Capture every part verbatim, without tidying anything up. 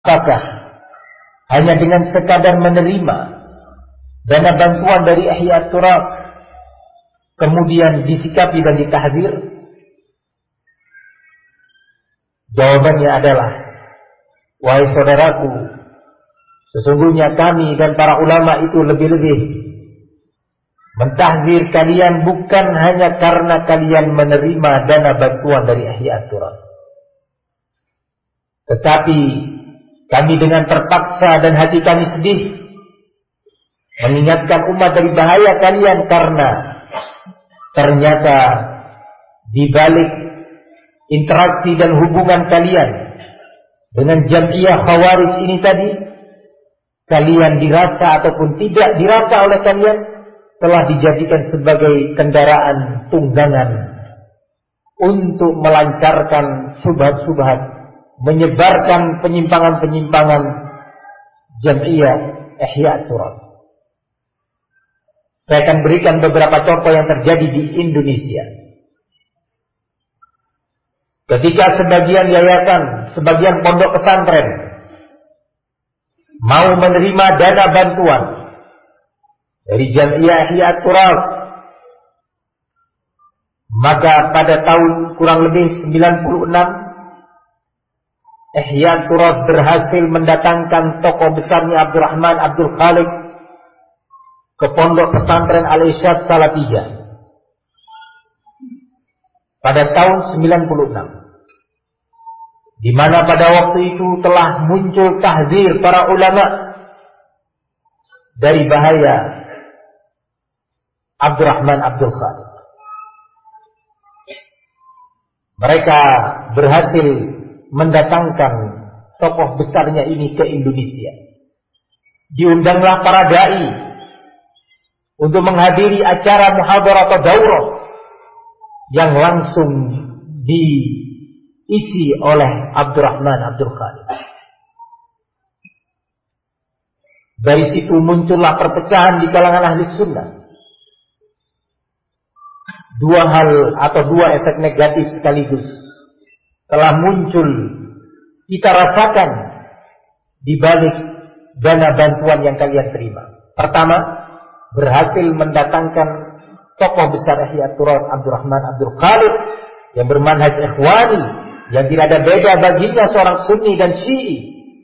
Apakah hanya dengan sekadar menerima dana bantuan dari Ihya Turab kemudian disikapi dan ditahdzir? Jawabannya adalah, wahai saudaraku, sesungguhnya kami dan para ulama itu lebih-lebih mentahdzir kalian bukan hanya karena kalian menerima dana bantuan dari Ihya Turab, tetapi kami dengan terpaksa dan hati kami sedih mengingatkan umat dari bahaya kalian, karena ternyata di balik interaksi dan hubungan kalian dengan Jam'iyah Khawarij ini tadi, kalian dirasa ataupun tidak dirasa oleh kalian telah dijadikan sebagai kendaraan tunggangan untuk melancarkan subhat-subhat, menyebarkan penyimpangan-penyimpangan Jam'iyah Ihya Turab. Saya akan berikan beberapa contoh yang terjadi di Indonesia. Ketika sebagian yayasan, sebagian pondok pesantren mau menerima dana bantuan dari Jam'iyah Ihya Turab, maka pada tahun kurang lebih sembilan puluh enam Ihya Turab berhasil mendatangkan tokoh besarnya Abdurrahman Abdul Khaliq ke pondok pesantren Al-Irsyad Salatiga pada tahun sembilan puluh enam, di mana pada waktu itu telah muncul tahdzir para ulama dari bahaya Abdurrahman Abdul Khaliq. Mereka berhasil mendatangkan tokoh besarnya ini ke Indonesia. Diundanglah para dai untuk menghadiri acara muhadharah atau daurah yang langsung diisi oleh Abdurrahman Abdul Khaliq. Dari situ muncullah perpecahan di kalangan ahli sunnah. Dua hal atau dua efek negatif sekaligus telah muncul, kita rasakan di balik dana bantuan yang kalian terima. Pertama, berhasil mendatangkan tokoh besar Ihya Turab Abdurrahman Abdul Khaliq yang bermanhaj ikhwani, yang tidak ada beda baginya seorang Sunni dan Syi'i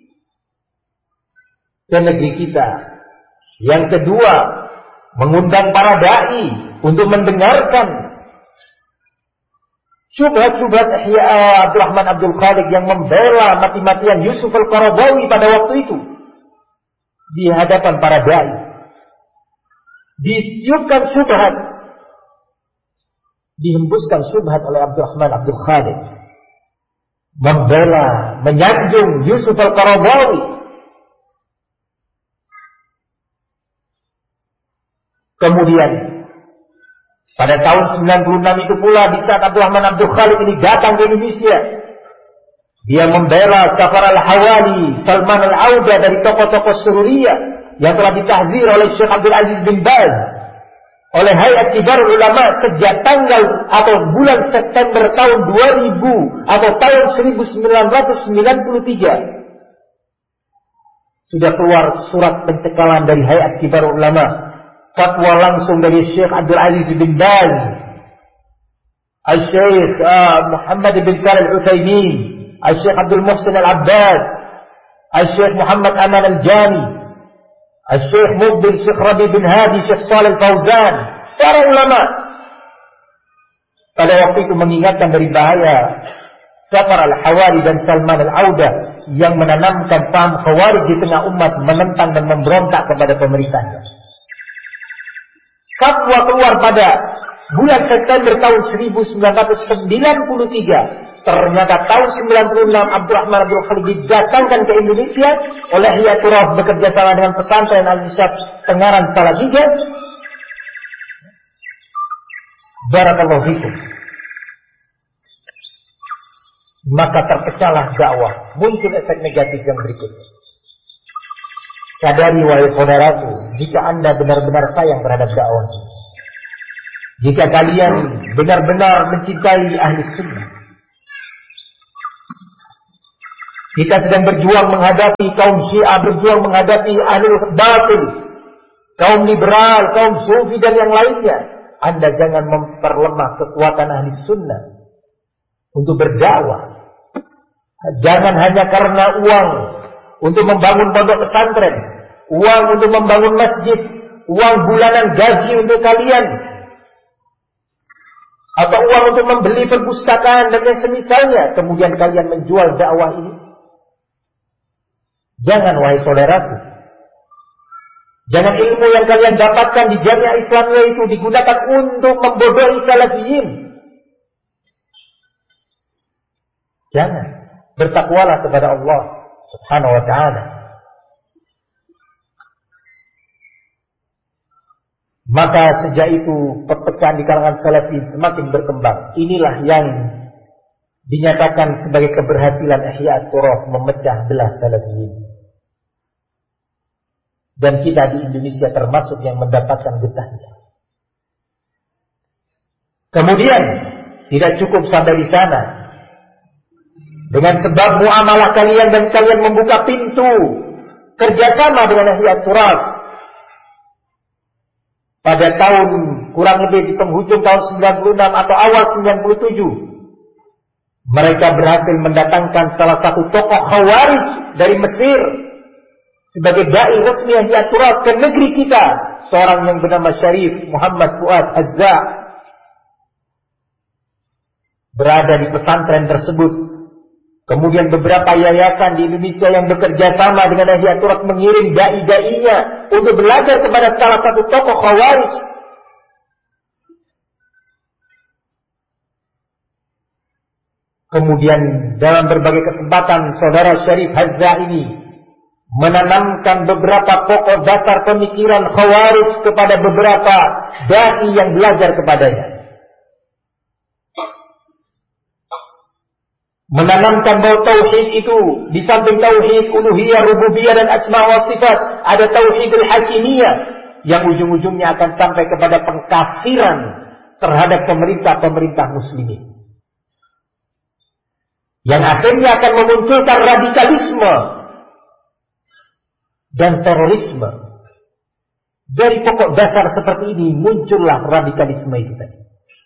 ke negeri kita. Yang kedua, mengundang para dai untuk mendengarkan syubhat-syubhat Ihya Abdurrahman Abdul Khaliq yang membela mati-matian Yusuf Al-Qaradawi pada waktu itu di hadapan para dai. Ditiupkan syubhat, dihembuskan syubhat oleh Abdurrahman Abdul Khaliq, membela, menyanjung Yusuf Al-Qaradawi. Kemudian pada tahun sembilan puluh enam itu pula, di saat Abdurrahman Abdul Khaliq ini datang ke Indonesia, dia membela Safar Al-Hawali, Salman Al-Auda dari tokoh-tokoh Sururiyah yang telah ditahdzir oleh Syekh Abdul Aziz bin Baz, oleh Hayat Kibar Ulama sejak tanggal atau bulan September tahun dua ribu atau tahun seribu sembilan ratus sembilan puluh tiga. Sudah keluar surat pencekalan dari Hayat Kibar Ulama, fatwa langsung dari Syekh Abdul Aziz bin Baz, Al-Syekh uh, Muhammad bin Shalih Al-Utsaimin, Al-Syekh Abdul Muhsin Al-Abbad, Al-Syekh Muhammad Aman Al-Jami, Al-Syekh Mubin, Syekh Rabi bin Hadi, Syekh Shalih Al-Fauzan, para ulama pada waktu itu mengingatkan dari bahaya Safar Al-Hawali dan Salman Al-Auda yang menanamkan paham Khawarij di tengah umat, menentang dan memberontak kepada pemerintahnya. Fatwa keluar pada bulan September tahun seribu sembilan ratus sembilan puluh tiga. Ternyata tahun sembilan puluh enam Abdurrahman Abdul Khaliq didatangkan ke Indonesia oleh Ihya Turab bekerja sama dengan pesantren Al-Irsyad Tengaran Salatiga. Barakallahu fikum. Maka terpecahlah dakwah, muncul efek negatif yang berikut. Sadari wahai saudaraku, jika Anda benar-benar sayang terhadap dakwah, jika kalian benar-benar mencintai ahli sunnah, Kita sedang berjuang menghadapi kaum Syiah, berjuang menghadapi ahlul batil, kaum liberal, kaum sufi dan yang lainnya. Anda jangan memperlemah kekuatan ahli sunnah untuk berdakwah. Jangan hanya karena uang untuk membangun pondok pesantren, uang untuk membangun masjid, uang bulanan gaji untuk kalian, atau uang untuk membeli perpustakaan dan yang semisalnya, kemudian kalian menjual dakwah ini. Jangan, wahai saudaraku. Jangan ilmu yang kalian dapatkan di Jamiah Islamiyah itu digunakan untuk membodohi salafiyin. Jangan. Bertakwalah kepada Allah Subhanahu wa ta'ala. Maka sejak itu perpecahan di kalangan salafiyin semakin berkembang. Inilah yang dinyatakan sebagai keberhasilan Ihya Turaf memecah belah salafiyin. Dan kita di Indonesia termasuk yang mendapatkan getahnya. Kemudian tidak cukup sampai di sana. Dengan sebab muamalah kalian dan kalian membuka pintu kerjasama dengan Ihya Turaf. Pada tahun kurang lebih di penghujung tahun sembilan puluh enam atau awal sembilan puluh tujuh, mereka berhasil mendatangkan salah satu tokoh Khawarij dari Mesir sebagai dai resmi Ihya Turaf ke negeri kita, seorang yang bernama Syarif Muhammad Fuad Azza. Berada di pesantren tersebut. Kemudian beberapa yayasan di Indonesia yang bekerja sama dengan Ihya Turaf mengirim dai-dainya untuk belajar kepada salah satu tokoh Khawarij. Kemudian dalam berbagai kesempatan saudara Syarif Azza ini menanamkan beberapa pokok dasar pemikiran Khawarij kepada beberapa dai yang belajar kepadanya. Menanamkan bahwa tauhid itu di samping tauhid uluhiyah, rububiyah dan asma wa sifat, ada tauhidul hakimiyah yang ujung-ujungnya akan sampai kepada pengkafiran terhadap pemerintah-pemerintah muslimin. Yang akhirnya akan memunculkan radikalisme dan terorisme. Dari pokok dasar seperti ini muncullah radikalisme itu tadi.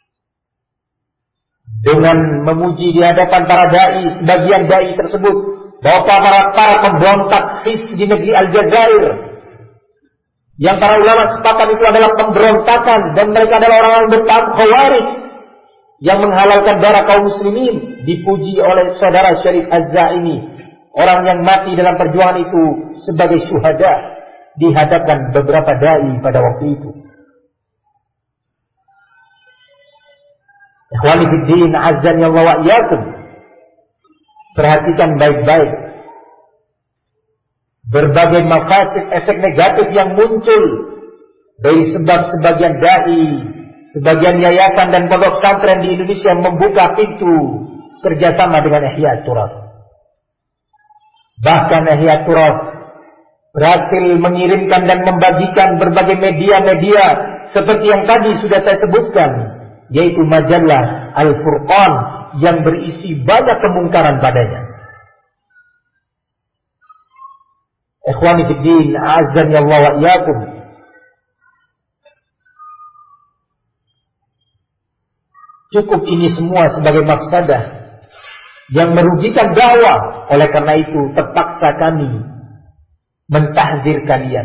Dengan memuji di hadapan para dai, sebagian dai tersebut, bahwa para, para pemberontak Hizb di negeri Aljazair, yang para ulama sepakat itu adalah pemberontakan, dan mereka adalah orang-orang bertaat Khawarij, yang menghalalkan darah kaum muslimin, dipuji oleh saudara Syarif Azza ini, orang yang mati dalam perjuangan itu sebagai syuhada di hadapan beberapa dai pada waktu itu. Ikhwani fiddin, azan ya Allah wa iyyakum. Perhatikan baik-baik berbagai mafasid, efek negatif yang muncul dari sebab sebagian dai, sebagian yayasan dan pondok pesantren di Indonesia membuka pintu kerjasama dengan Ihya Turaf. Bahkan Ihya Turaf berhasil mengirimkan dan membagikan berbagai media-media seperti yang tadi sudah saya sebutkan, yaitu majalah Al-Furqan yang berisi banyak kemungkaran padanya. Ikhwani fiddin, a'azzani Allah wa iyyakum. Cukup ini semua sebagai mafsadah yang merugikan dakwah. Oleh karena itu terpaksa kami mentahzir kalian.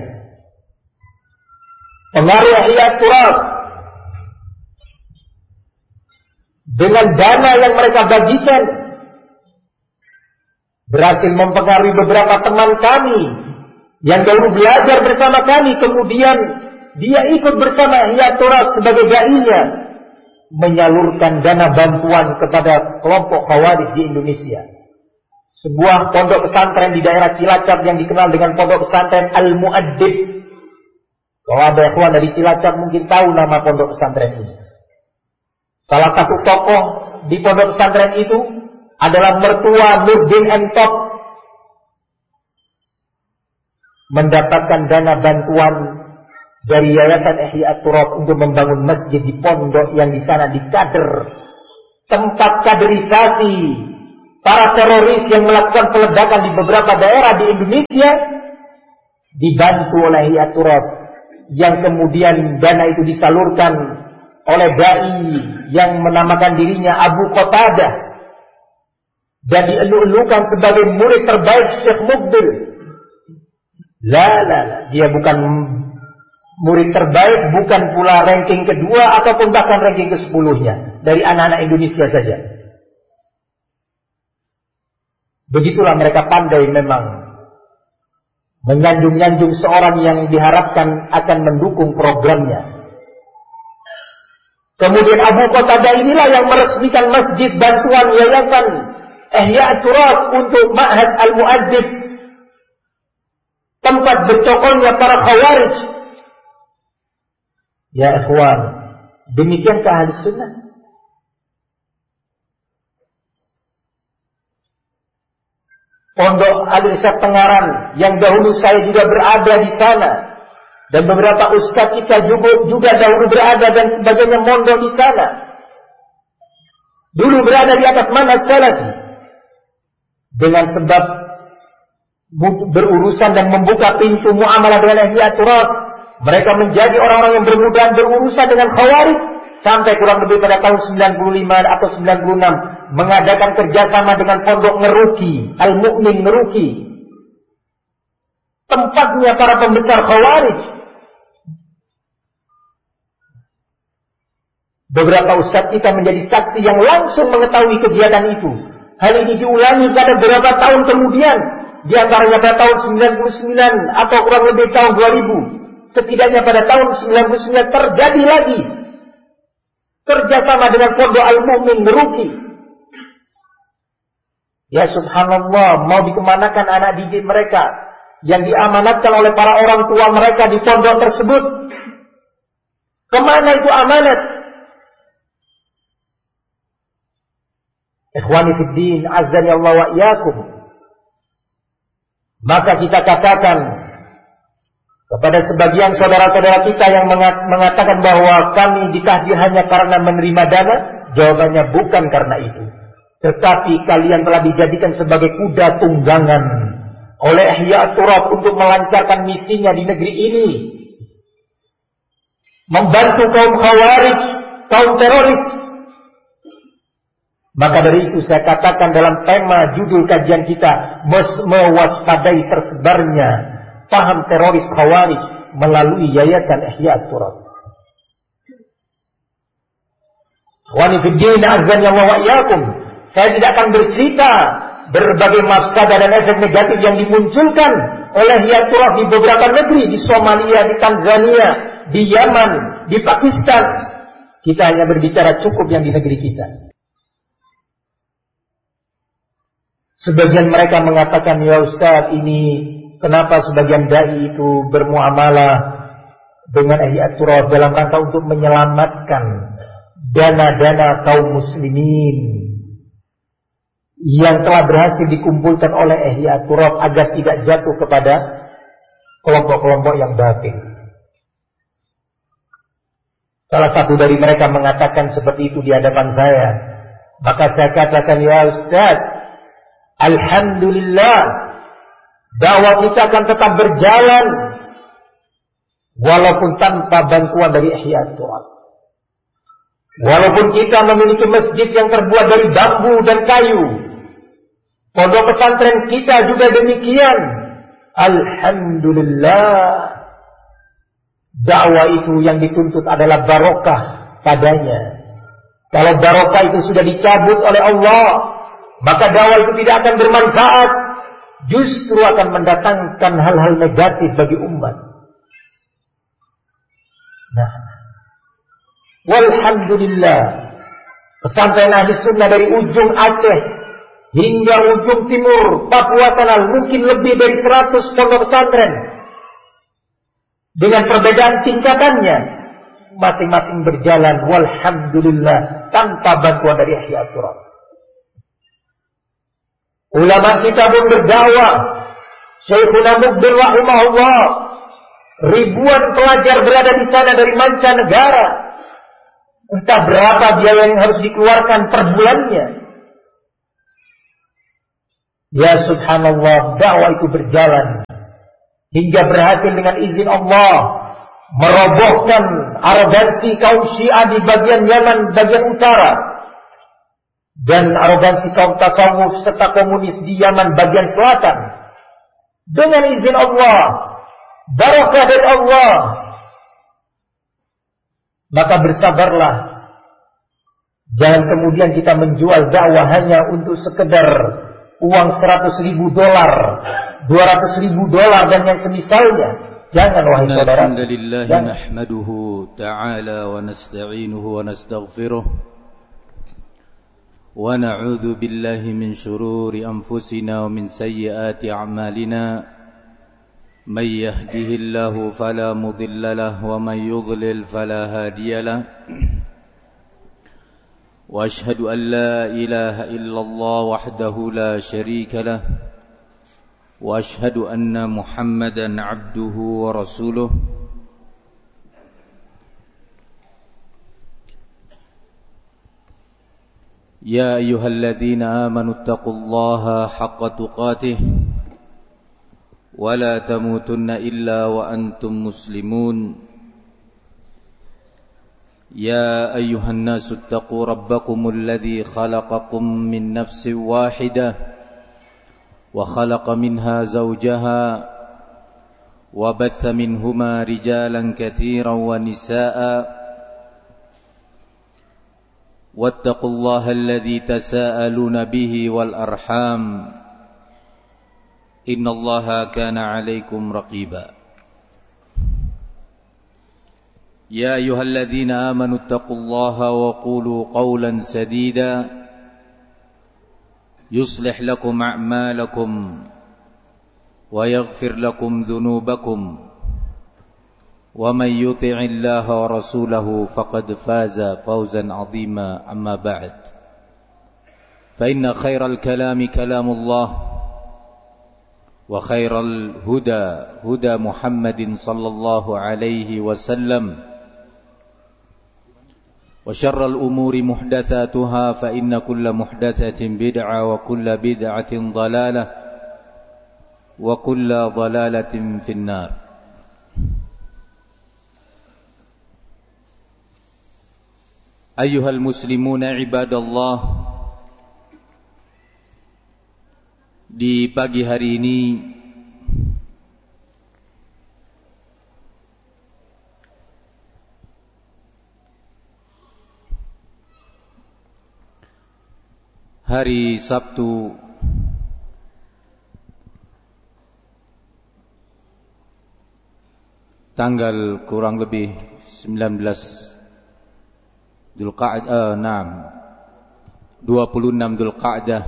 Pengaruh Ihya Turaf dengan dana yang mereka bagikan berhasil mempengaruhi beberapa teman kami yang dahulu belajar bersama kami, kemudian dia ikut bersama Ihya Turaf sebagai dai-nya, menyalurkan dana bantuan kepada kelompok Khawarij di Indonesia. Sebuah pondok pesantren di daerah Cilacap yang dikenal dengan pondok pesantren Al-Mu'addib. Kalau ada ikhwan dari Cilacap mungkin tahu nama pondok pesantren ini. Salah satu tokoh di pondok pesantren itu adalah mertua Nurdin M. Top, mendapatkan dana bantuan dari Yayasan Ihya Turaf untuk membangun masjid di pondok yang di sana dikader, tempat kaderisasi para teroris yang melakukan peledakan di beberapa daerah di Indonesia dibantu oleh Ihya Turab, yang kemudian dana itu disalurkan oleh dai yang menamakan dirinya Abu Qatadah dan dielu-elukan sebagai murid terbaik Syekh Mukbil. La la la, dia bukan murid terbaik, bukan pula ranking kedua ataupun bahkan ranking kesepuluhnya dari anak-anak Indonesia saja. Begitulah mereka pandai memang menyanjung-nyanjung seorang yang diharapkan akan mendukung programnya. Kemudian Abu Qatadah inilah yang meresmikan masjid bantuan yayasan Ihya Turab untuk Ma'had Al-Mu'adzib, tempat bercokolnya para khawarij. Ya ikhwan, demikiankah ahli sunnah? Pondok Al-Irsyad Tengaran yang dahulu saya juga berada di sana, dan beberapa ustaz kita juga, juga dahulu berada dan sebagainya mondok di sana. Dulu berada di atas manhaj salafi dengan sebab berurusan dan membuka pintu muamalah dengan Ihya Turab. Mereka menjadi orang-orang yang bermudahan berurusan dengan khawarij sampai kurang lebih pada tahun sembilan puluh lima atau sembilan puluh enam mengadakan kerjasama dengan pondok Ngeruki, Al-Mu'min Ngeruki, tempatnya para pembesar khawarij. Beberapa ustaz kita menjadi saksi yang langsung mengetahui kegiatan itu. Hal ini diulangi pada beberapa tahun kemudian, di antaranya pada tahun sembilan puluh sembilan atau kurang lebih tahun dua ribu. Setidaknya pada tahun sembilan puluh sembilan terjadi lagi kerjasama dengan pondok Al-Mu'min Ngeruki. Ya subhanallah, mau dikemanakan anak didik mereka yang diamanatkan oleh para orang tua mereka di pondok tersebut? Kemana itu amanat? Ikhwani fiddin, azzani Allah wa iyyakum. Maka kita katakan kepada sebagian saudara-saudara kita yang mengatakan bahwa kami ditahdir hanya karena menerima dana, jawabannya bukan karena itu. Tetapi kalian telah dijadikan sebagai kuda tunggangan oleh Ihya Turab untuk melancarkan misinya di negeri ini, membantu kaum khawarij, kaum teroris. Maka dari itu saya katakan dalam tema judul kajian kita, mewaspadai tersebarnya paham teroris khawarij melalui yayasan Ihya Turab. Ikhwani fiddin, azan Allah wa iyyakum. Saya tidak akan bercerita berbagai mafsadah dan efek negatif yang dimunculkan oleh Ihya Turab di beberapa negeri, di Somalia, di Tanzania, di Yaman, di Pakistan. Kita hanya berbicara cukup yang di negeri kita. Sebagian mereka mengatakan, ya Ustaz, ini kenapa sebagian dai itu bermuamalah dengan Ihya Turab dalam rangka untuk menyelamatkan dana-dana kaum muslimin yang telah berhasil dikumpulkan oleh Ihya Turab agar tidak jatuh kepada kelompok-kelompok yang batil. Salah satu dari mereka mengatakan seperti itu di hadapan saya. Maka saya katakan, ya Ustaz, alhamdulillah, dakwah kita akan tetap berjalan walaupun tanpa bantuan dari Ihya Turab. Walaupun kita memiliki masjid yang terbuat dari bambu dan kayu, pondok pesantren kita juga demikian. Alhamdulillah, dakwah itu yang dituntut adalah barokah padanya. Kalau barokah itu sudah dicabut oleh Allah, maka dakwah itu tidak akan bermanfaat, justru akan mendatangkan hal-hal negatif bagi umat. Nah, walhamdulillah, pesantren ahli sunnah dari ujung Aceh hingga ujung timur Papua sana mungkin lebih dari seratus pondok pesantren dengan perbedaan tingkatannya, masing-masing berjalan walhamdulillah tanpa bantuan dari Ihya Turab. Ulama kita pun berdakwah, Syekhuna Mukbil rahimahullah, ribuan pelajar berada di sana dari mancanegara. Entah berapa biaya yang harus dikeluarkan per bulannya. Ya subhanallah, dakwah itu berjalan hingga berhasil dengan izin Allah merobohkan arogansi kaum Syiah di bagian Yaman bagian utara dan arogansi kaum tasawuf serta komunis di Yaman bagian selatan. Dengan izin Allah, barakah dari Allah. Maka bersabarlah. Jangan kemudian kita menjual dakwah hanya untuk sekedar uang seratus ribu dolar, dua ratus ribu dolar dan yang semisalnya. Jangan wahai saudara. Alhamdulillah nahmaduhu ta'ala wa nasta'inuhu wa nastaghfiruh wa na'udzu billahi min shururi anfusina wa min sayyiati a'malina may yahdihillahu fala mudilla lahu wa may yudlil fala hadiya lahu wa ashhadu an la ilaha illallah wahdahu la sharika lahu wa ashhadu anna Muhammadan abduhu wa rasuluh. Ya ayyuhalladzina amanu taqullaha haqqa tuqatih wa la tamutunna illa wa antum muslimun. Ya ayyuhan nasu taqu rabbakumul ladzi khalaqakum min nafsin wahidah wa khalaqa minha zawjaha wa batha minhuma rijalan katsiran wa nisaa'a wattaqullaha alladzi tasaaluna bihi wal arham innallaha kana 'alaikum raqiba. Ya ayyuhalladzina amanu taqullaha wa qulu qawlan sadida yuslih lakum a'malakum wa yaghfir lakum dhunubakum wa man yuti'illaha wa rasulahu faqad faza fawzan 'azima. Amma ba'd, fa inna khairal kalami kalamullah wa khairal huda huda Muhammadin sallallahu alaihi wasallam wa syarral umuri muhdatsatuha fa inna kulla muhdatsatin bid'ah wa kulla bid'atin dhalalah wa kulla dhalalatin finnar. Ayyuhal muslimuna ibadallah, di pagi hari ini hari Sabtu tanggal kurang lebih sembilan belas Dzulqa'dah, enam dua puluh enam Dzulqa'dah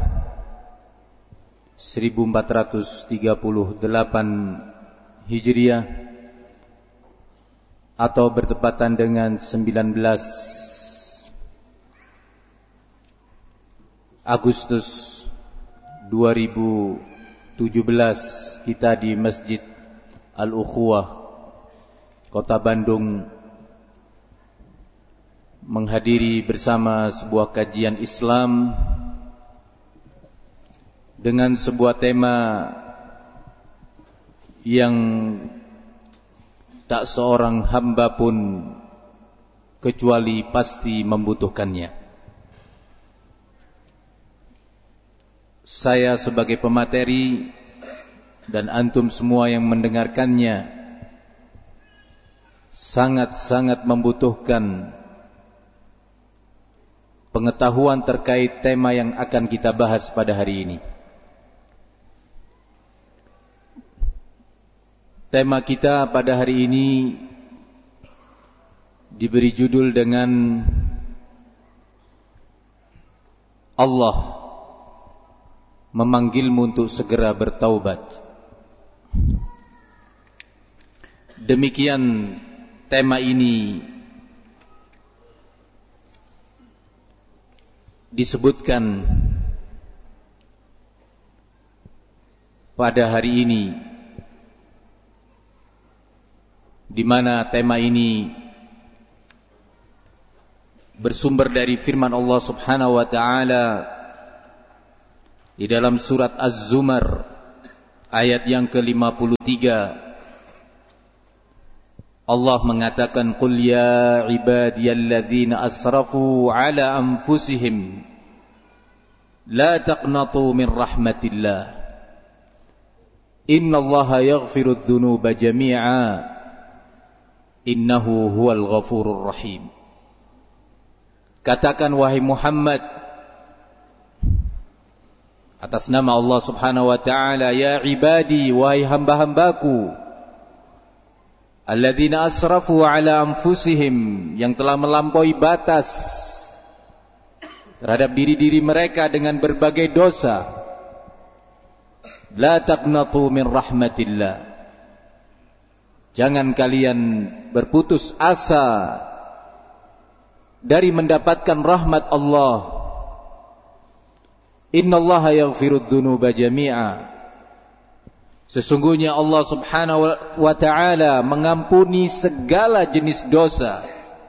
seribu empat ratus tiga puluh delapan Hijriah atau bertepatan dengan sembilan belas Agustus dua ribu tujuh belas, kita di Masjid Al-Ukhuwah Kota Bandung menghadiri bersama sebuah kajian Islam dengan sebuah tema yang tak seorang hamba pun kecuali pasti membutuhkannya. Saya sebagai pemateri dan antum semua yang mendengarkannya sangat-sangat membutuhkan pengetahuan terkait tema yang akan kita bahas pada hari ini. Tema kita pada hari ini diberi judul dengan Allah memanggilmu untuk segera bertaubat. Demikian tema ini disebutkan pada hari ini, di mana tema ini bersumber dari firman Allah Subhanahu wa taala Di dalam surat Az-Zumar ayat yang ke lima puluh tiga, Allah mengatakan, "Qul ya ibadiyalladzina asrafu ala anfusihim la taqnatu min rahmatillah innallaha yaghfirudz dzunuba jami'a innahu huwal ghafurur rahim." Katakan wahai Muhammad, atas nama Allah Subhanahu wa ta'ala, ya ibadi, wahai hamba-hambaku, alladzina asrafu ala anfusihim, yang telah melampaui batas terhadap diri-diri mereka dengan berbagai dosa, la taqnatu min rahmatillah, jangan kalian berputus asa dari mendapatkan rahmat Allah. Innallaha yaghfirudz dzunuba jami'a, sesungguhnya Allah Subhanahu wa ta'ala mengampuni segala jenis dosa.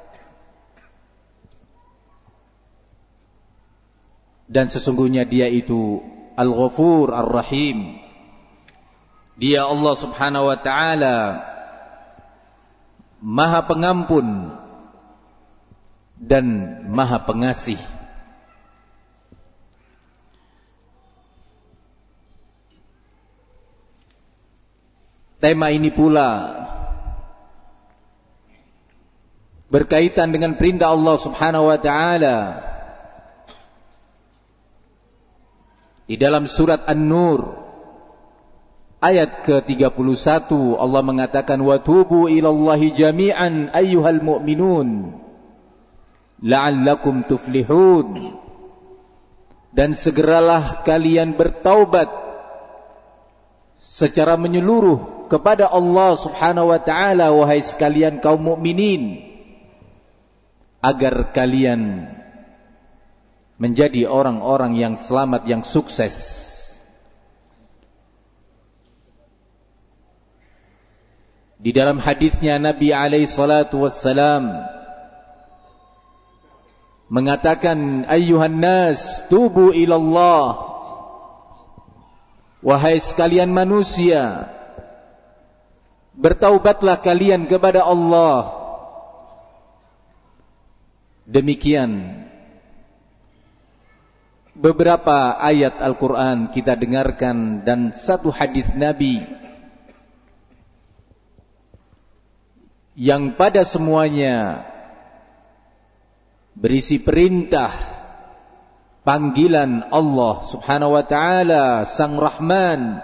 Dan sesungguhnya Dia itu Al-Ghafur Ar-Rahim. Dia Allah Subhanahu wa ta'ala Maha Pengampun dan Maha Pengasih. Tema ini pula berkaitan dengan perintah Allah Subhanahu wa ta'ala di dalam surat An-Nur ayat ke tiga puluh satu. Allah mengatakan, "Wa tubu ilallahi jami'an ayyuhal mu'minun la'allakum tuflihun." Dan segeralah kalian bertaubat secara menyeluruh kepada Allah Subhanahu wa ta'ala, wahai sekalian kaum mukminin, agar kalian menjadi orang-orang yang selamat, yang sukses. Di dalam hadisnya Nabi alaihi salatu wassalam mengatakan, "Ayyuhan nas, tubu ilallah." Wahai sekalian manusia, bertaubatlah kalian kepada Allah. Demikian beberapa ayat Al-Quran kita dengarkan dan satu hadis Nabi yang pada semuanya berisi perintah, panggilan Allah Subhanahu wa ta'ala, Sang Rahman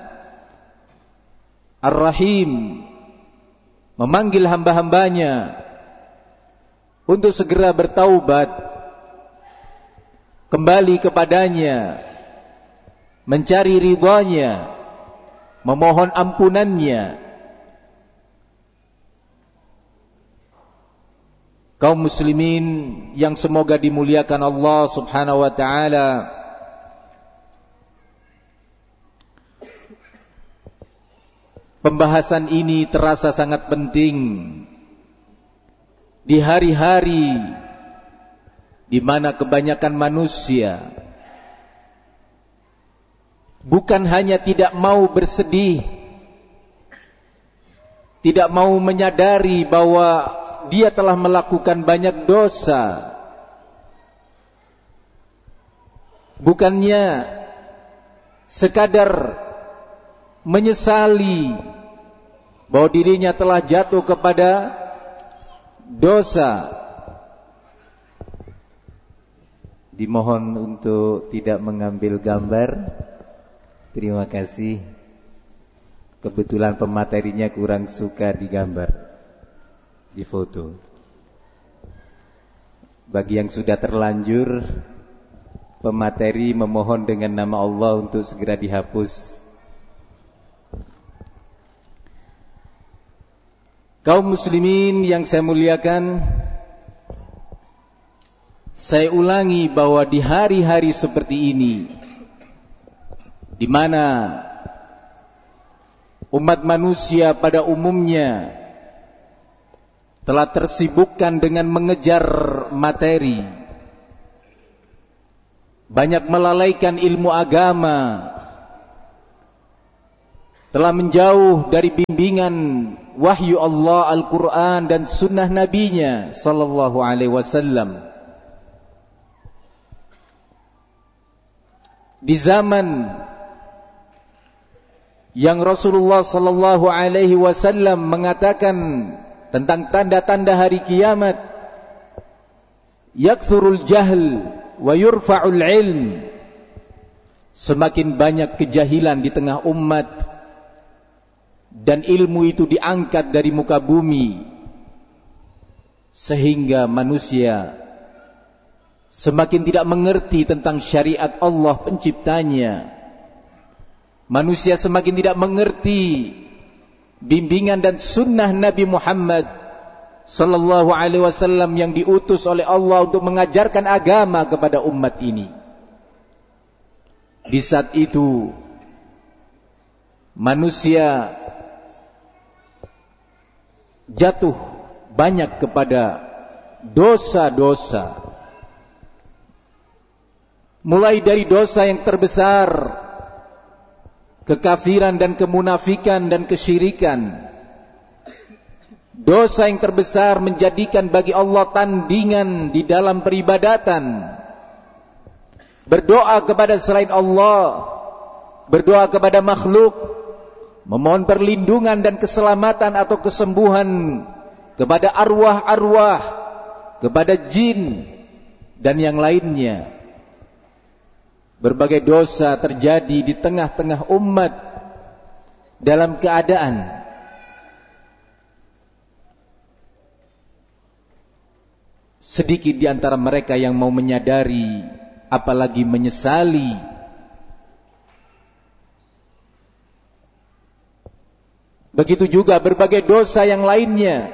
Ar-Rahim, memanggil hamba-hambanya untuk segera bertaubat, kembali kepadanya, mencari ridhanya, memohon ampunannya. Kaum muslimin yang semoga dimuliakan Allah Subhanahu wa ta'ala, pembahasan ini terasa sangat penting di hari-hari di mana kebanyakan manusia bukan hanya tidak mau bersedih, tidak mau menyadari bahwa dia telah melakukan banyak dosa, bukannya sekadar menyesali bahwa dirinya telah jatuh kepada dosa. Dimohon untuk tidak mengambil gambar. Terima kasih. Kebetulan pematerinya kurang suka digambar, difoto. Bagi yang sudah terlanjur, pemateri memohon dengan nama Allah untuk segera dihapus. Kaum muslimin yang saya muliakan, saya ulangi bahwa di hari-hari seperti ini, di mana umat manusia pada umumnya telah tersibukkan dengan mengejar materi, banyak melalaikan ilmu agama, telah menjauh dari bimbingan wahyu Allah Al-Quran dan sunnah Nabi-Nya sallallahu alaihi wasallam. Di zaman yang Rasulullah sallallahu alaihi wasallam mengatakan tentang tanda-tanda hari kiamat, yakthurul jahl wa yurfa'ul ilm, semakin banyak kejahilan di tengah umat dan ilmu itu diangkat dari muka bumi, sehingga manusia semakin tidak mengerti tentang syariat Allah penciptanya. Manusia semakin tidak mengerti bimbingan dan sunnah Nabi Muhammad sallallahu alaihi wasallam yang diutus oleh Allah untuk mengajarkan agama kepada umat ini. Di saat itu manusia jatuh banyak kepada dosa-dosa, mulai dari dosa yang terbesar, kekafiran dan kemunafikan dan kesyirikan. Dosa yang terbesar menjadikan bagi Allah tandingan di dalam peribadatan, berdoa kepada selain Allah, berdoa kepada makhluk, memohon perlindungan dan keselamatan atau kesembuhan kepada arwah-arwah, kepada jin dan yang lainnya. Berbagai dosa terjadi di tengah-tengah umat dalam keadaan sedikit di antara mereka yang mau menyadari, apalagi menyesali. Begitu juga berbagai dosa yang lainnya,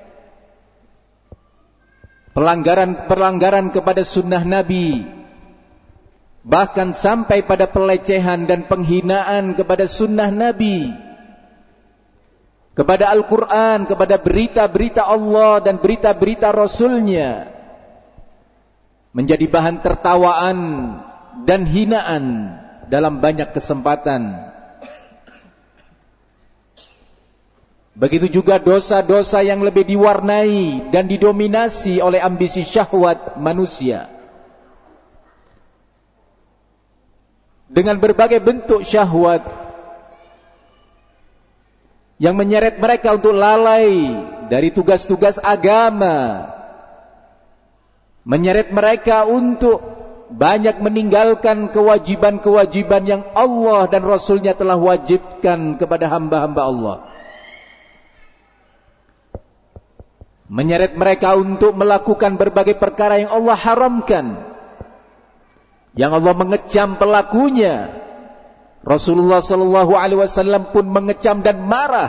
pelanggaran-pelanggaran kepada sunnah Nabi, bahkan sampai pada pelecehan dan penghinaan kepada sunnah Nabi, kepada Al-Quran, kepada berita-berita Allah dan berita-berita Rasulnya, menjadi bahan tertawaan dan hinaan dalam banyak kesempatan. Begitu juga dosa-dosa yang lebih diwarnai dan didominasi oleh ambisi syahwat manusia, dengan berbagai bentuk syahwat yang menyeret mereka untuk lalai dari tugas-tugas agama, menyeret mereka untuk banyak meninggalkan kewajiban-kewajiban yang Allah dan Rasulnya telah wajibkan kepada hamba-hamba Allah, menyeret mereka untuk melakukan berbagai perkara yang Allah haramkan, yang Allah mengecam pelakunya. Rasulullah sallallahu alaihi wasallam pun mengecam dan marah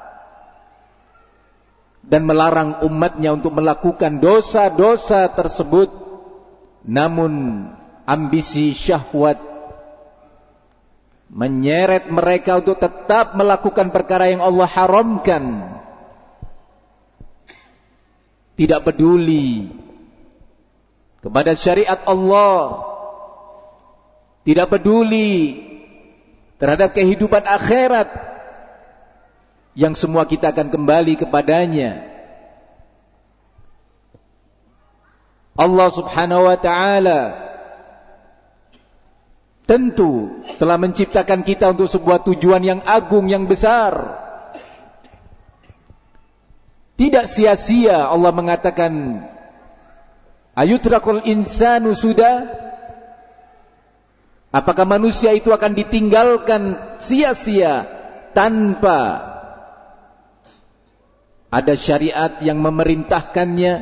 dan melarang umatnya untuk melakukan dosa-dosa tersebut. Namun ambisi syahwat menyeret mereka untuk tetap melakukan perkara yang Allah haramkan, tidak peduli kepada syariat Allah, tidak peduli terhadap kehidupan akhirat yang semua kita akan kembali kepadanya. Allah subhanahu wa ta'ala tentu telah menciptakan kita untuk sebuah tujuan yang agung, yang besar. Tidak sia-sia Allah mengatakan, ayutrakul insanu sudah, apakah manusia itu akan ditinggalkan sia-sia tanpa ada syariat yang memerintahkannya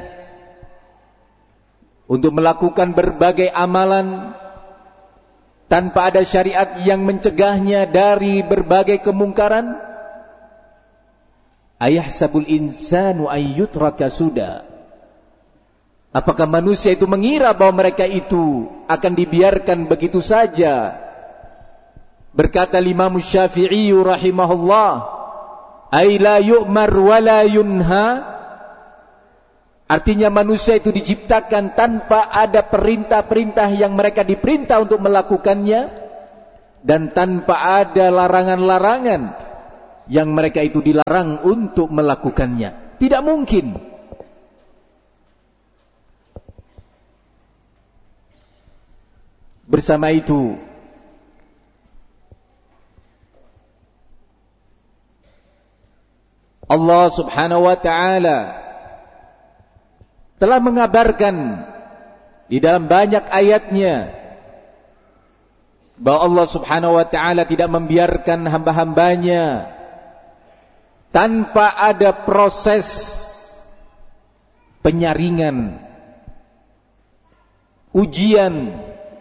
untuk melakukan berbagai amalan, tanpa ada syariat yang mencegahnya dari berbagai kemungkaran? Ayahsabul insanu ayyutraka suda, apakah manusia itu mengira bahwa mereka itu akan dibiarkan begitu saja? Berkata Imam Syafi'i rahimahullah, ay la yu'mar wa la yunha, Artinya manusia itu diciptakan tanpa ada perintah-perintah yang mereka diperintah untuk melakukannya, dan tanpa ada larangan-larangan yang mereka itu dilarang untuk melakukannya. Tidak mungkin. Bersama itu, Allah Subhanahu wa ta'ala telah mengabarkan di dalam banyak ayatnya bahwa Allah Subhanahu wa ta'ala tidak membiarkan hamba-hambanya tanpa ada proses penyaringan, ujian,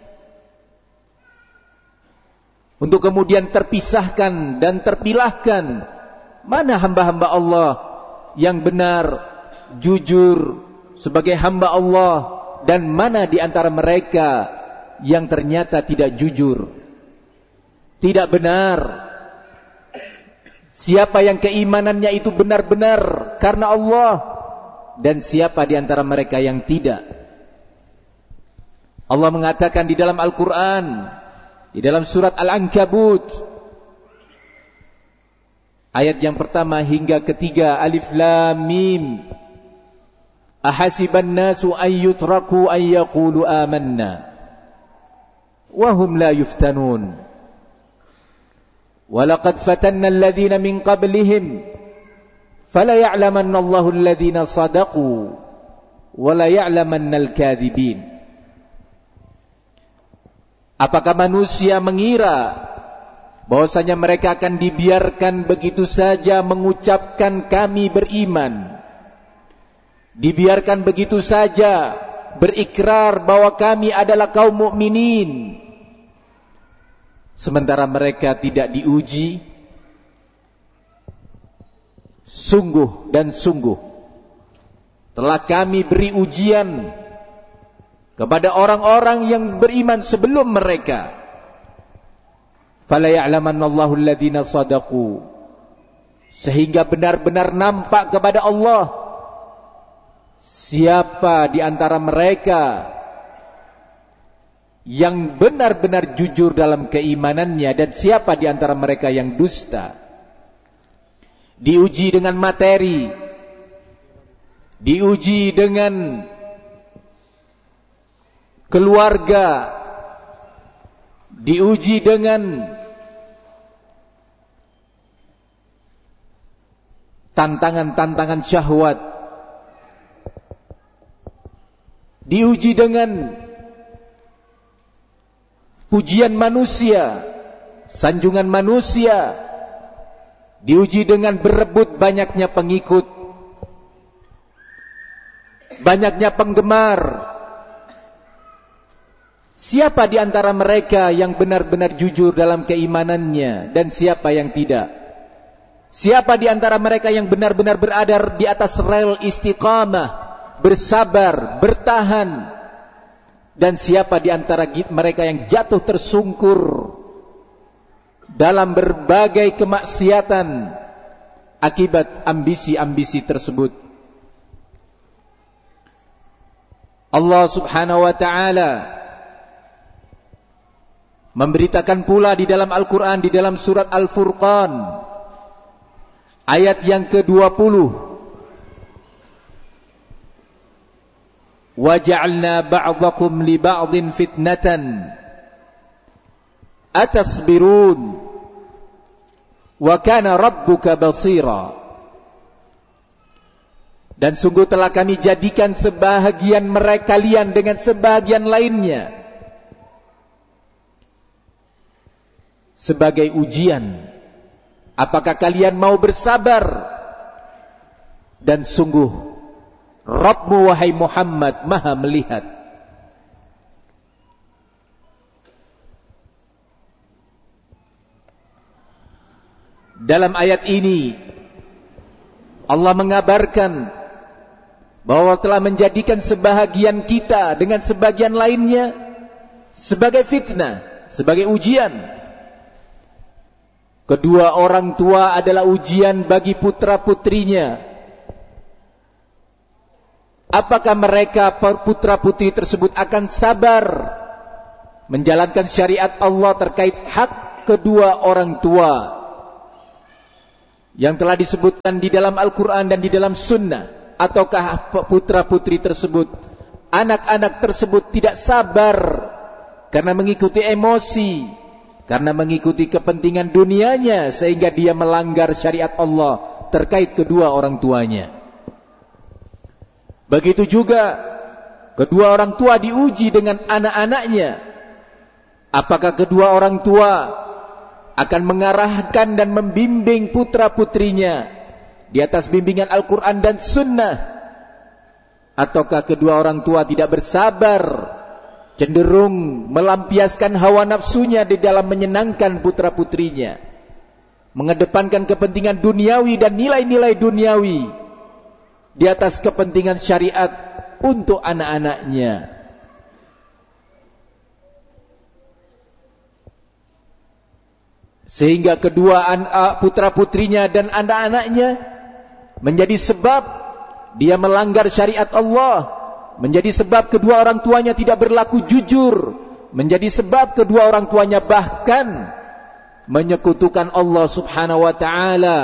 untuk kemudian terpisahkan dan terpilahkan mana hamba-hamba Allah yang benar, jujur sebagai hamba Allah, dan mana di antara mereka yang ternyata tidak jujur, tidak benar. Siapa yang keimanannya itu benar-benar karena Allah, dan siapa di antara mereka yang tidak. Allah mengatakan di dalam Al-Quran, di dalam surat Al-Ankabut, ayat yang pertama hingga ketiga, Alif Lam Mim, ahasiban nasu an yutraku an yaqulu amanna wa hum la yuftanun wa laqad fatanna alladhina min qablihim fala ya'lamanna Allahu alladhina sadaqu wa la ya'lamanna al-kadhibin. Apakah manusia mengira bahwasanya mereka akan dibiarkan begitu saja mengucapkan kami beriman, dibiarkan begitu saja berikrar bahwa kami adalah kaum mukminin, sementara mereka tidak diuji? Sungguh dan sungguh telah kami beri ujian kepada orang-orang yang beriman sebelum mereka. Fala ya'lamanna Allahu alladhina sadaqu, sehingga benar-benar nampak kepada Allah siapa di antara mereka yang benar-benar jujur dalam keimanannya dan siapa di antara mereka yang dusta. Diuji dengan materi, diuji dengan keluarga, diuji dengan tantangan-tantangan syahwat, diuji dengan pujian manusia, sanjungan manusia, diuji dengan berebut banyaknya pengikut, banyaknya penggemar. Siapa di antara mereka yang benar-benar jujur dalam keimanannya dan siapa yang tidak? Siapa di antara mereka yang benar-benar berada di atas rel istiqamah, bersabar, bertahan, dan siapa di antara mereka yang jatuh tersungkur dalam berbagai kemaksiatan akibat ambisi-ambisi tersebut? Allah Subhanahu wa ta'ala memberitakan pula di dalam Al-Quran, di dalam surat Al-Furqan, ayat yang ke dua puluh, وَجَعَلْنَا بَعْضَكُمْ لِبَعْضٍ فِتْنَةً أَتَصْبِرُونَ وَكَانَ رَبُّكَ بَصِيرًا. Dan sungguh telah kami jadikan sebahagian mereka kalian dengan sebahagian lainnya sebagai ujian. Apakah kalian mau bersabar? Dan sungguh Rabbmu wahai Muhammad maha melihat. Dalam ayat ini Allah mengabarkan bahwa telah menjadikan sebahagian kita dengan sebagian lainnya sebagai fitnah, sebagai ujian. Kedua orang tua adalah ujian bagi putra-putrinya. apakah mereka putra-putri tersebut akan sabar menjalankan syariat Allah terkait hak kedua orang tua yang telah disebutkan di dalam Al-Quran dan di dalam Sunnah, ataukah putra-putri tersebut, anak-anak tersebut tidak sabar karena mengikuti emosi, karena mengikuti kepentingan dunianya, sehingga dia melanggar syariat Allah terkait kedua orang tuanya. Begitu juga kedua orang tua diuji dengan anak-anaknya. Apakah kedua orang tua akan mengarahkan dan membimbing putra-putrinya di atas bimbingan Al-Quran dan Sunnah, ataukah kedua orang tua tidak bersabar, cenderung melampiaskan hawa nafsunya di dalam menyenangkan putra-putrinya, mengedepankan kepentingan duniawi dan nilai-nilai duniawi di atas kepentingan syariat untuk anak-anaknya. Sehingga kedua putra-putrinya dan anak-anaknya menjadi sebab dia melanggar syariat Allah, menjadi sebab kedua orang tuanya tidak berlaku jujur, menjadi sebab kedua orang tuanya bahkan menyekutukan Allah Subhanahu wa ta'ala.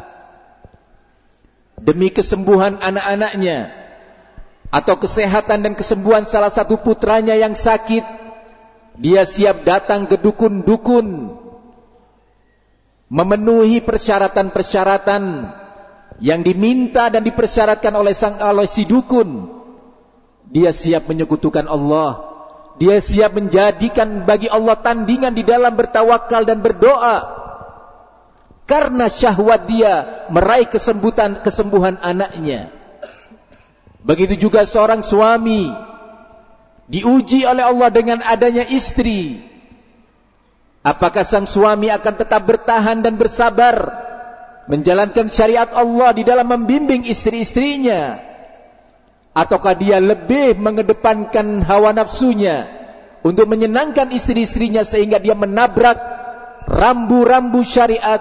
Demi kesembuhan anak-anaknya atau kesehatan dan kesembuhan salah satu putranya yang sakit, dia siap datang ke dukun-dukun, memenuhi persyaratan-persyaratan yang diminta dan dipersyaratkan oleh sang oleh si dukun. Dia siap menyekutukan Allah, dia siap menjadikan bagi Allah tandingan di dalam bertawakal dan berdoa, karena syahwat dia meraih kesembuhan kesembuhan anaknya. Begitu juga seorang suami diuji oleh Allah dengan adanya istri. Apakah sang suami akan tetap bertahan dan bersabar menjalankan syariat Allah di dalam membimbing istri-istrinya, ataukah dia lebih mengedepankan hawa nafsunya untuk menyenangkan istri-istrinya sehingga dia menabrak rambu-rambu syariat,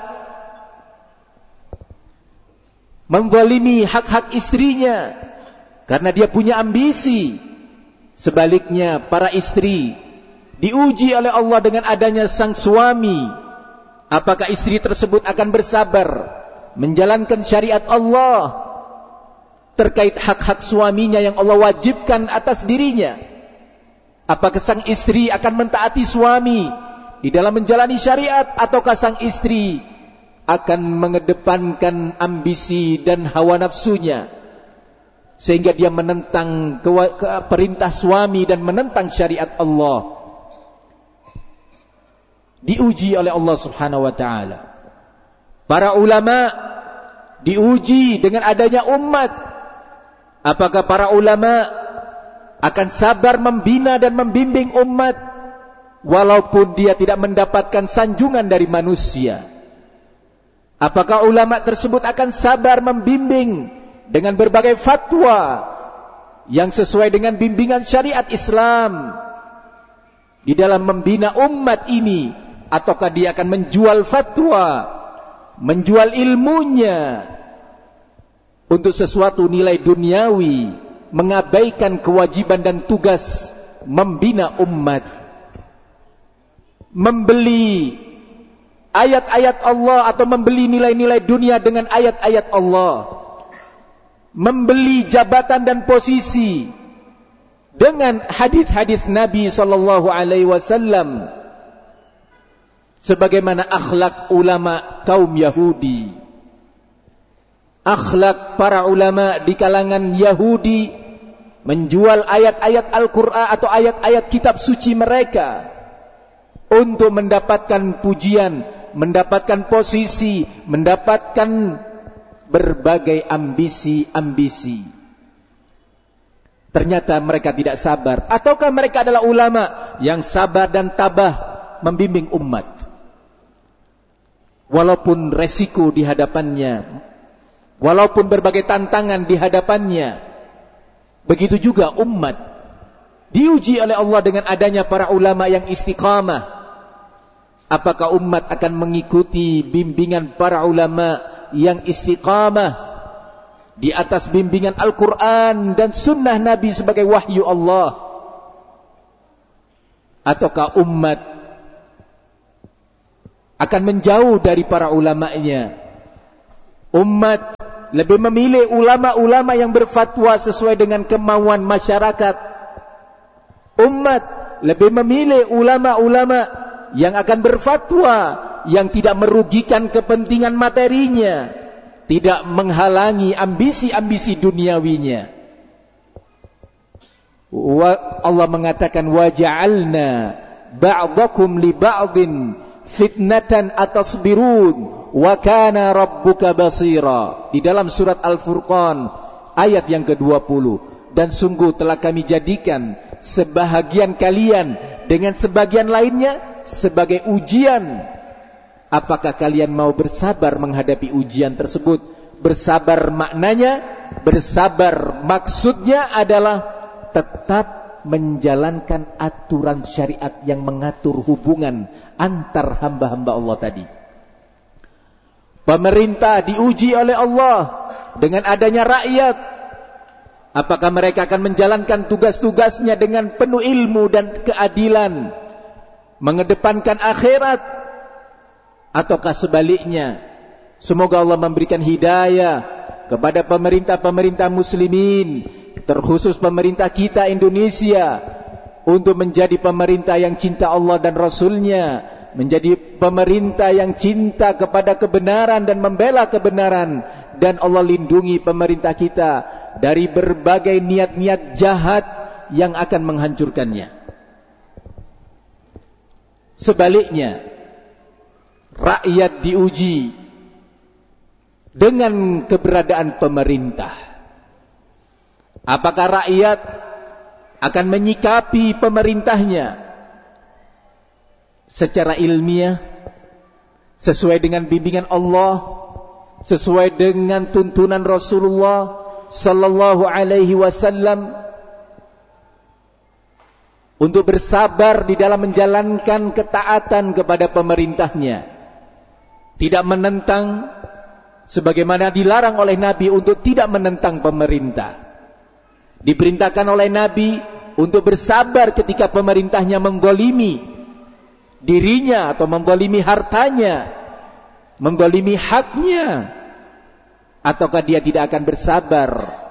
menzalimi hak-hak istrinya karena dia punya ambisi. Sebaliknya, para istri diuji oleh Allah dengan adanya sang suami. Apakah istri tersebut akan bersabar menjalankan syariat Allah terkait hak-hak suaminya yang Allah wajibkan atas dirinya? Apakah sang istri akan mentaati suami di dalam menjalani syariat, ataukah sang istri akan mengedepankan ambisi dan hawa nafsunya sehingga dia menentang perintah suami dan menentang syariat Allah? Diuji oleh Allah Subhanahu wa ta'ala. Para ulama diuji dengan adanya umat. Apakah para ulama akan sabar membina dan membimbing umat walaupun dia tidak mendapatkan sanjungan dari manusia? Apakah ulama tersebut akan sabar membimbing dengan berbagai fatwa yang sesuai dengan bimbingan syariat Islam di dalam membina umat ini? Ataukah dia akan menjual fatwa, menjual ilmunya untuk sesuatu nilai duniawi, mengabaikan kewajiban dan tugas membina umat, membeli ayat-ayat Allah atau membeli nilai-nilai dunia dengan ayat-ayat Allah, membeli jabatan dan posisi dengan hadis-hadis Nabi sallallahu alaihi wasallam, sebagaimana akhlak ulama kaum Yahudi, akhlak para ulama di kalangan Yahudi, menjual ayat-ayat Al-Quran atau ayat-ayat kitab suci mereka untuk mendapatkan pujian, mendapatkan posisi, mendapatkan berbagai ambisi-ambisi. Ternyata mereka tidak sabar. Ataukah mereka adalah ulama yang sabar dan tabah membimbing umat? Walaupun resiko di hadapannya, walaupun berbagai tantangan di hadapannya, begitu juga umat diuji oleh Allah dengan adanya para ulama yang istiqamah. Apakah umat akan mengikuti bimbingan para ulama yang istiqamah di atas bimbingan Al-Quran dan sunnah Nabi sebagai wahyu Allah, ataukah umat akan menjauh dari para ulama'nya? Umat lebih memilih ulama-ulama yang berfatwa sesuai dengan kemauan masyarakat. Umat lebih memilih ulama-ulama yang akan berfatwa yang tidak merugikan kepentingan materinya, tidak menghalangi ambisi-ambisi duniawinya. Allah mengatakan wa ja'alna ba'dakum li ba'din fitnatan atasbirun wa kana rabbuka basira. Di dalam surat Al-Furqan ayat yang kedua puluh. Dan sungguh telah kami jadikan sebahagian kalian dengan sebagian lainnya sebagai ujian. Apakah kalian mau bersabar menghadapi ujian tersebut? Bersabar maknanya, bersabar maksudnya adalah tetap menjalankan aturan syariat yang mengatur hubungan antar hamba-hamba Allah tadi. Pemerintah diuji oleh Allah dengan adanya rakyat. Apakah mereka akan menjalankan tugas-tugasnya dengan penuh ilmu dan keadilan, mengedepankan akhirat, ataukah sebaliknya? Semoga Allah memberikan hidayah kepada pemerintah-pemerintah muslimin, terkhusus pemerintah kita Indonesia, untuk menjadi pemerintah yang cinta Allah dan Rasulnya, menjadi pemerintah yang cinta kepada kebenaran dan membela kebenaran. Dan Allah lindungi pemerintah kita dari berbagai niat-niat jahat yang akan menghancurkannya. Sebaliknya, rakyat diuji dengan keberadaan pemerintah. Apakah rakyat akan menyikapi pemerintahnya secara ilmiah, sesuai dengan bimbingan Allah, sesuai dengan tuntunan Rasulullah sallallahu alaihi wasallam, untuk bersabar di dalam menjalankan ketaatan kepada pemerintahnya, tidak menentang, sebagaimana dilarang oleh Nabi untuk tidak menentang pemerintah. Diperintahkan oleh Nabi untuk bersabar ketika pemerintahnya menggolimi dirinya atau menggolimi hartanya, menggolimi haknya, ataukah dia tidak akan bersabar?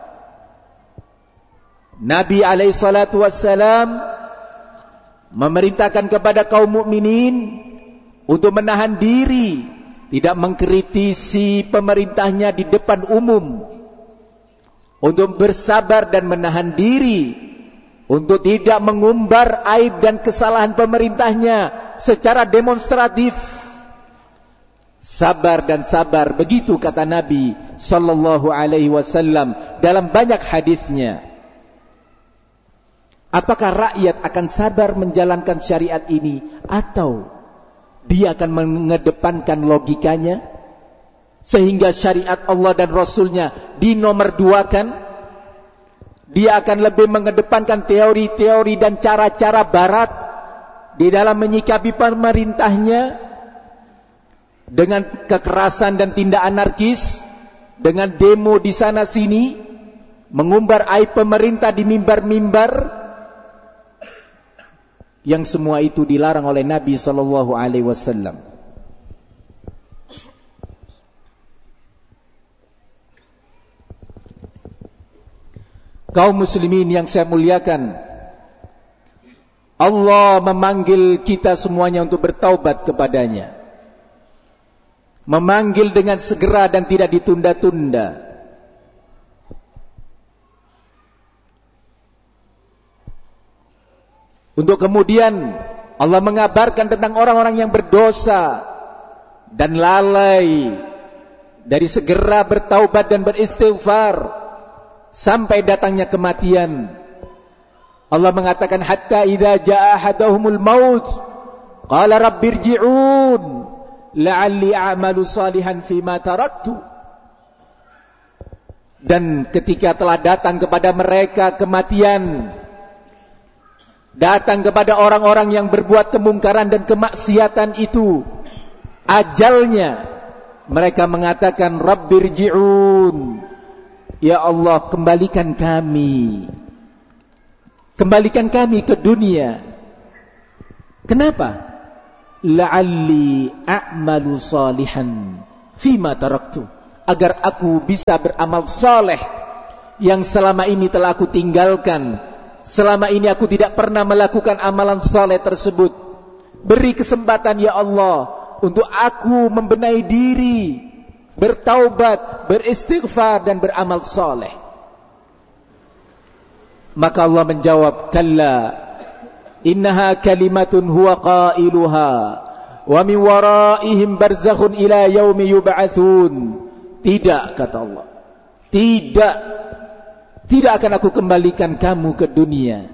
Nabi alaihi salatu wassalam memerintahkan kepada kaum mukminin untuk menahan diri, tidak mengkritisi pemerintahnya di depan umum, untuk bersabar dan menahan diri, untuk tidak mengumbar aib dan kesalahan pemerintahnya secara demonstratif. Sabar dan sabar, begitu kata Nabi sallallahu alaihi wasallam dalam banyak hadisnya. Apakah rakyat akan sabar menjalankan syariat ini, atau dia akan mengedepankan logikanya sehingga syariat Allah dan Rasulnya dinomorduakan? Dia akan lebih mengedepankan teori-teori dan cara-cara barat di dalam menyikapi pemerintahnya, dengan kekerasan dan tindak anarkis, dengan demo di sana sini, mengumbar aib pemerintah di mimbar-mimbar, yang semua itu dilarang oleh Nabi sallallahu alaihi wasallam. Kaum muslimin yang saya muliakan, Allah memanggil kita semuanya untuk bertaubat kepadanya, memanggil dengan segera dan tidak ditunda-tunda. Untuk kemudian Allah mengabarkan tentang orang-orang yang berdosa dan lalai dari segera bertaubat dan beristighfar sampai datangnya kematian. Allah mengatakan, hatta idza jaa ahaduhumul maut qala rabbirji'un la'alli a'malu salihan fima taraktu. Dan ketika telah datang kepada mereka kematian, datang kepada orang-orang yang berbuat kemungkaran dan kemaksiatan itu ajalnya, mereka mengatakan rabbirji'un, Ya Allah, kembalikan kami. Kembalikan kami ke dunia. Kenapa? La'alli a'malu salihan fima taraktu. Agar aku bisa beramal saleh yang selama ini telah aku tinggalkan. Selama ini aku tidak pernah melakukan amalan saleh tersebut. Beri kesempatan ya Allah untuk aku membenahi diri, bertaubat, beristighfar dan beramal saleh. Maka Allah menjawab, kalla innaha kalimatun huwa qailuha wa min waraihim barzakhun ila yaumi yub'atsun. Tidak, kata Allah, tidak, tidak akan aku kembalikan kamu ke dunia.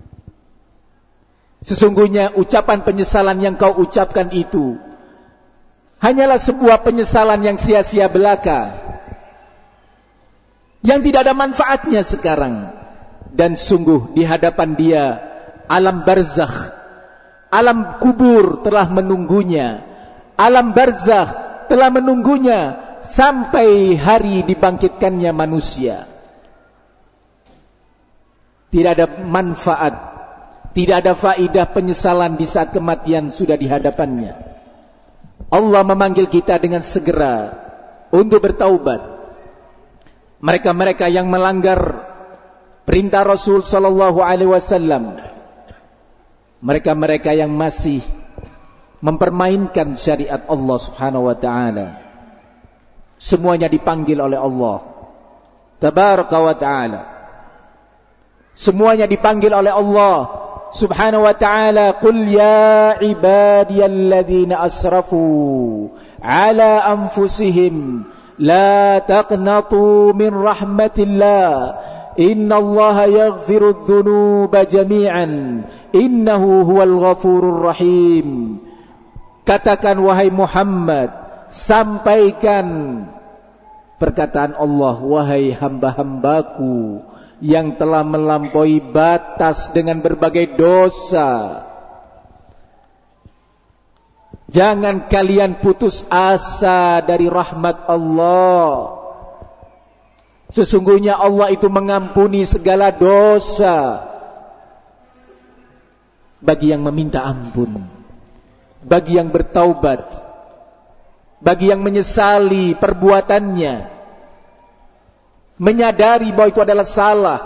Sesungguhnya ucapan penyesalan yang kau ucapkan itu hanyalah sebuah penyesalan yang sia-sia belaka, yang tidak ada manfaatnya sekarang. Dan sungguh di hadapan dia alam barzakh, alam kubur telah menunggunya. Alam barzakh telah menunggunya sampai hari dibangkitkannya manusia. Tidak ada manfaat, tidak ada faidah penyesalan di saat kematian sudah di hadapannya. Allah memanggil kita dengan segera untuk bertaubat. Mereka-mereka yang melanggar perintah Rasul sallallahu alaihi wasallam, mereka-mereka yang masih mempermainkan syariat Allah Subhanahu wa taala, semuanya dipanggil oleh Allah tabaraka wa taala. Semuanya dipanggil oleh Allah Subhanahu wa taala, qul ya ibadiyalladzina asrafu ala anfusihim la taqnatu min rahmatillah innallaha yaghfirudz dzunuba jami'an innahu huwal ghafurur rahim. Katakan wahai Muhammad, sampaikan perkataan Allah, wahai hamba-hambaku yang telah melampaui batas dengan berbagai dosa, jangan kalian putus asa dari rahmat Allah. Sesungguhnya Allah itu mengampuni segala dosa bagi yang meminta ampun, bagi yang bertaubat, bagi yang menyesali perbuatannya, menyadari bahwa itu adalah salah.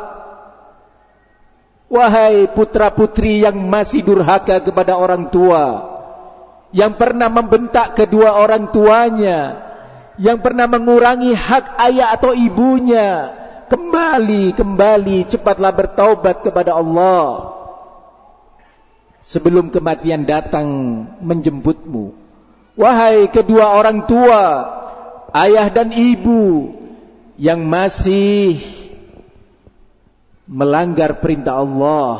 Wahai putra-putri yang masih durhaka kepada orang tua, yang pernah membentak kedua orang tuanya, yang pernah mengurangi hak ayah atau ibunya, kembali, kembali, cepatlah bertaubat kepada Allah sebelum kematian datang menjemputmu. Wahai kedua orang tua, ayah dan ibu yang masih melanggar perintah Allah,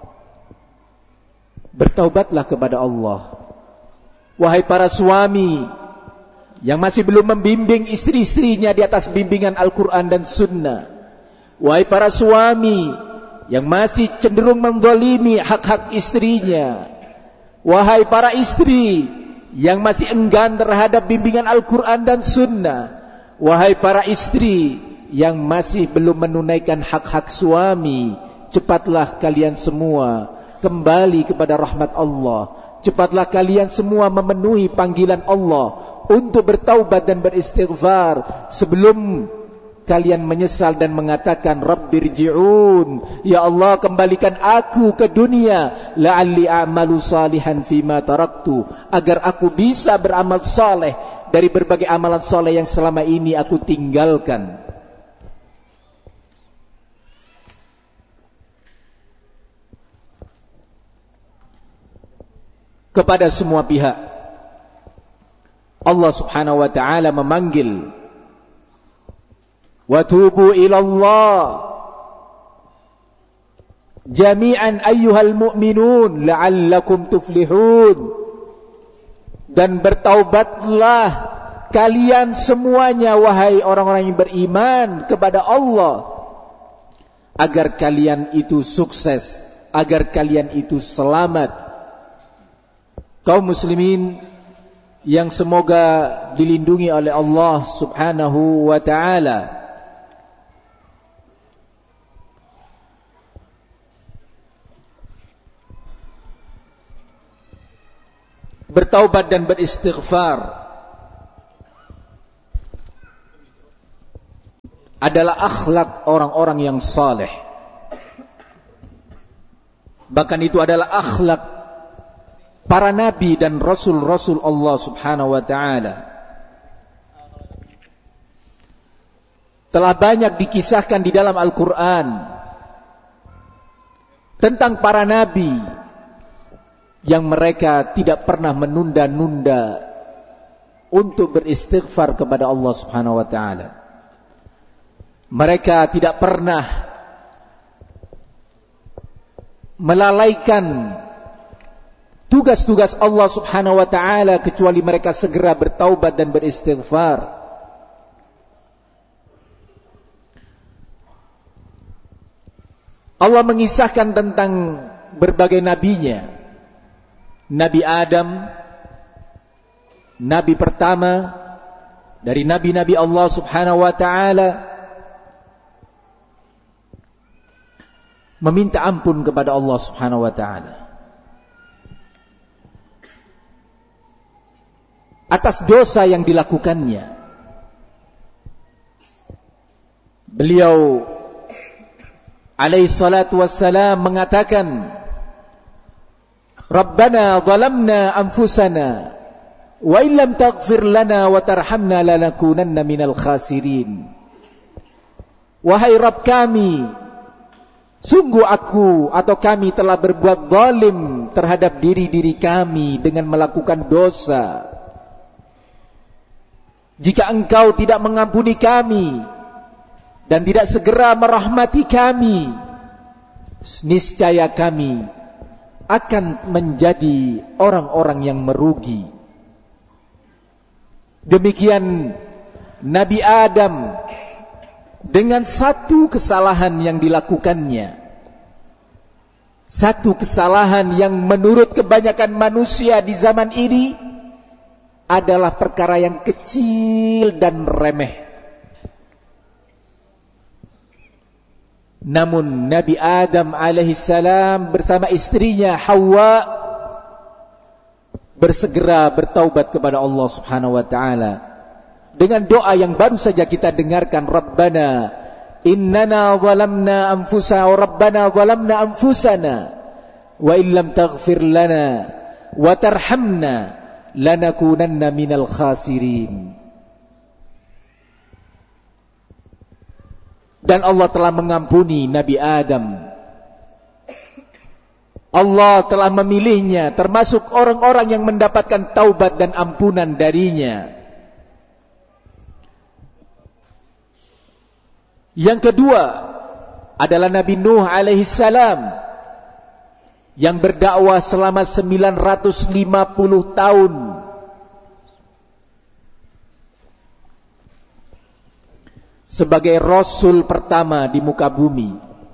bertaubatlah kepada Allah. Wahai para suami yang masih belum membimbing istri-istrinya di atas bimbingan Al-Quran dan Sunnah, wahai para suami yang masih cenderung menzalimi hak-hak istrinya, wahai para istri yang masih enggan terhadap bimbingan Al-Quran dan Sunnah, wahai para istri yang masih belum menunaikan hak-hak suami, cepatlah kalian semua kembali kepada rahmat Allah. Cepatlah kalian semua memenuhi panggilan Allah untuk bertaubat dan beristighfar sebelum kalian menyesal dan mengatakan Rabbirji'un, ya Allah kembalikan aku ke dunia, la'alli a'malu salihan fima taraktu, agar aku bisa beramal saleh dari berbagai amalan saleh yang selama ini aku tinggalkan. Kepada semua pihak Allah Subhanahu wa ta'ala memanggil, wa tubu ilallah jami'an ayyuhal mu'minun la'allakum tuflihun, dan bertaubatlah kalian semuanya wahai orang-orang yang beriman kepada Allah, agar kalian itu sukses, agar kalian itu selamat. Kaum muslimin yang semoga dilindungi oleh Allah Subhanahu wa ta'ala, bertaubat dan beristighfar adalah akhlak orang-orang yang saleh. Bahkan itu adalah akhlak para nabi dan rasul-rasul Allah Subhanahu wa taala. Telah banyak dikisahkan di dalam Al-Quran tentang para nabi yang mereka tidak pernah menunda-nunda untuk beristighfar kepada Allah Subhanahu wa taala. Mereka tidak pernah melalaikan tugas-tugas Allah Subhanahu wa taala kecuali mereka segera bertaubat dan beristighfar. Allah mengisahkan tentang berbagai nabinya. Nabi Adam, nabi pertama dari nabi-nabi Allah Subhanahu wa taala, meminta ampun kepada Allah Subhanahu wa taala atas dosa yang dilakukannya. Beliau alaihi salatu wassalam mengatakan, Rabbana zalamna anfusana wa illam taghfir lana wa tarhamna lanakunanna minal khasirin. Wahai Rabb kami, sungguh aku atau kami telah berbuat zalim terhadap diri-diri kami dengan melakukan dosa. Jika engkau tidak mengampuni kami dan tidak segera merahmati kami, niscaya kami akan menjadi orang-orang yang merugi. Demikian Nabi Adam dengan satu kesalahan yang dilakukannya, satu kesalahan yang menurut kebanyakan manusia di zaman ini adalah perkara yang kecil dan remeh. Namun Nabi Adam alaihissalam bersama istrinya Hawa bersegera bertaubat kepada Allah Subhanahu wa taala dengan doa yang baru saja kita dengarkan, Rabbana innana zalamna anfusana wa Rabbana zalamna anfusana wa illam taghfir lana wa tarhamna lanakunanna minal khasirin. Dan Allah telah mengampuni Nabi Adam. Allah telah memilihnya termasuk orang-orang yang mendapatkan taubat dan ampunan darinya. Yang kedua adalah Nabi Nuh alaihi salam yang berdakwah selama sembilan ratus lima puluh tahun. Sebagai rasul pertama di muka bumi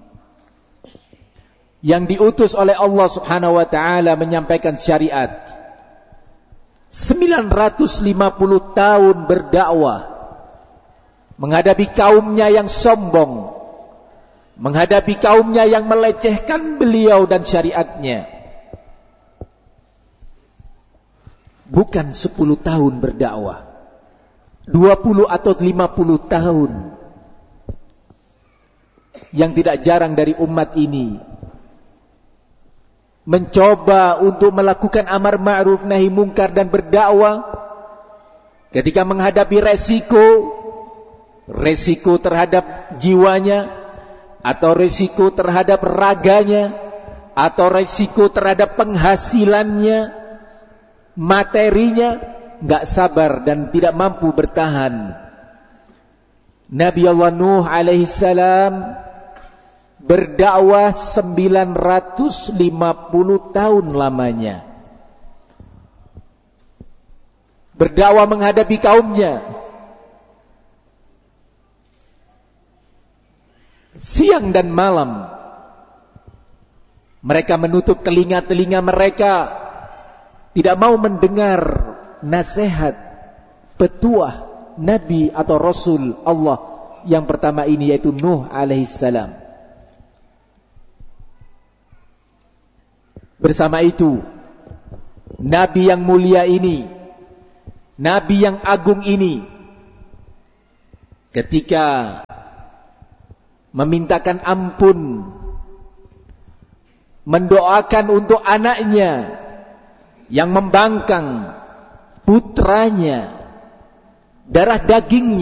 yang diutus oleh Allah Subhanahu wa taala menyampaikan syariat. sembilan ratus lima puluh tahun berdakwah menghadapi kaumnya yang sombong, menghadapi kaumnya yang melecehkan beliau dan syariatnya. Bukan sepuluh tahun berdakwah, dua puluh atau lima puluh tahun. Yang tidak jarang dari umat ini mencoba untuk melakukan amar ma'ruf nahi mungkar dan berdakwah ketika menghadapi resiko resiko terhadap jiwanya atau resiko terhadap raganya atau resiko terhadap penghasilannya, materinya, enggak sabar dan tidak mampu bertahan. Nabi Allah Nuh alaihi salam berdakwah sembilan ratus lima puluh tahun lamanya. Berdakwah menghadapi kaumnya. Siang dan malam. Mereka menutup telinga-telinga mereka, tidak mau mendengar nasihat, petuah Nabi atau Rasul Allah yang pertama ini, yaitu Nuh alaihissalam. Bersama itu Nabi yang mulia ini, Nabi yang agung ini, ketika memintakan ampun, mendoakan untuk anaknya yang membangkang, putranya, darah dagingnya,